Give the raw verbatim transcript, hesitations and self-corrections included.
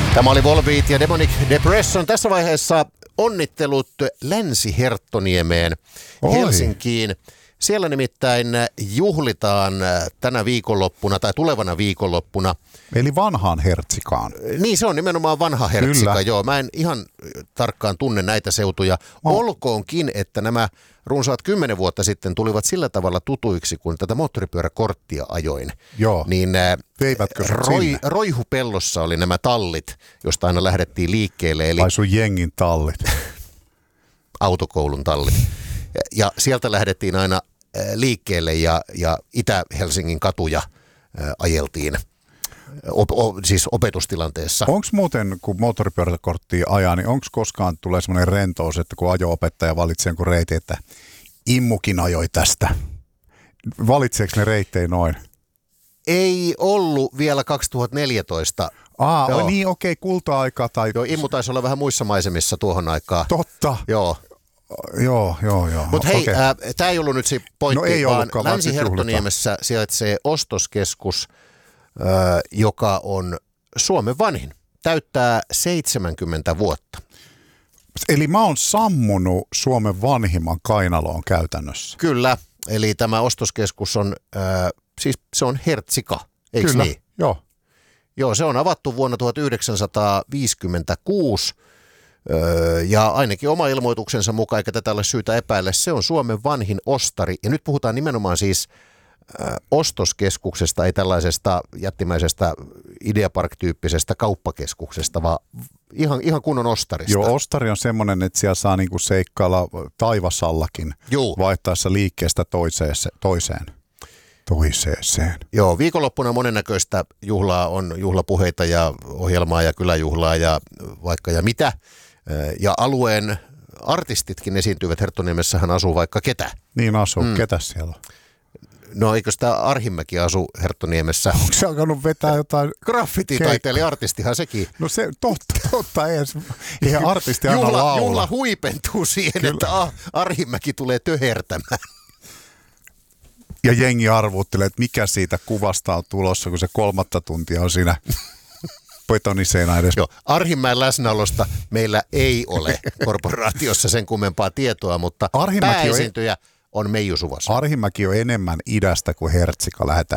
Tämä oli Volbeat ja Demonic Depression. Tässä vaiheessa onnittelut Länsi-Herttoniemeen, Oi. Helsinkiin. Siellä nimittäin juhlitaan tänä viikonloppuna tai tulevana viikonloppuna. Eli vanhaan Hertsikaan. Niin, se on nimenomaan vanha Hertsika, Kyllä. joo. Mä en ihan tarkkaan tunne näitä seutuja. Oh. Olkoonkin, että nämä runsaat kymmenen vuotta sitten tulivat sillä tavalla tutuiksi, kun tätä moottoripyöräkorttia ajoin. Joo. Niin Veivätkö sut roi, sinne? Roihupellossa oli nämä tallit, josta aina lähdettiin liikkeelle. Eli Vai sun jengin tallit? autokoulun tallit. Ja, ja sieltä lähdettiin aina liikkeelle ja, ja Itä-Helsingin katuja ä, ajeltiin, op, o, siis opetustilanteessa. Onko muuten, kun moottoripyöräkorttia ajaa, niin onko koskaan tulee semmoinen rentous, että kun ajo-opettaja valitsee jonkun reitin, että Immukin ajoi tästä. Valitseeko ne reittejä noin? Ei ollut vielä kaksituhattaneljätoista. Aa, Joo. niin okei, okay, kulta-aika tai... Joo, Immu taisi olla vähän muissa maisemissa tuohon aikaan. Totta. Joo. Joo, joo, joo. Mutta hei, okay. äh, tämä ei ollut nyt se pointti, No ei vaan ollutkaan, vaan Länsi-Herttoniemessä sijaitsee ostoskeskus, äh, joka on Suomen vanhin. Täyttää seitsemänkymmentä vuotta. Eli mä oon sammunut Suomen vanhimman kainaloon käytännössä. Kyllä, eli tämä ostoskeskus on, äh, siis se on Hertsika, eikö Kyllä, niin? joo. Joo, se on avattu vuonna tuhatyhdeksänsataaviisikymmentäkuusi öö, ja ainakin oma ilmoituksensa mukaan, eikä tätä ole syytä epäillä, se on Suomen vanhin ostari. Ja nyt puhutaan nimenomaan siis ö, ostoskeskuksesta, ei tällaisesta jättimäisestä Ideapark-tyyppisestä kauppakeskuksesta, vaan ihan, ihan kunnon ostarista. Joo, ostari on semmoinen, että siellä saa niinku seikkailla taivasallakin Juu. vaihtaessa liikkeestä toiseen. toiseen. Toiseeseen. Joo, viikonloppuna monennäköistä juhlaa on, juhlapuheita ja ohjelmaa ja kyläjuhlaa ja vaikka ja mitä. Ja alueen artistitkin esiintyvät. Herttoniemessähän asuu vaikka ketä. Niin asuu. Mm. Ketä siellä on? No eikö tämä Arhimäki asu Herttoniemessä? Onko se alkanut vetää jotain? Graffititaiteilija, artistihan sekin. No se, totta, totta. Eihän, eihän artisti aina Juhla, laula. juhla huipentuu siihen, Kyllä. että ah, Arhimäki tulee töhertämään. Ja jengi arvuttelee, että mikä siitä kuvasta on tulossa, kun se kolmatta tuntia on siinä betoniseinä edes. Joo, Arhimäen läsnäolosta meillä ei ole korporaatiossa sen kummempaa tietoa, mutta pääesiintyjä on Meiju Suvas. Arhimäki on enemmän idästä kuin Hertsika, lähdetään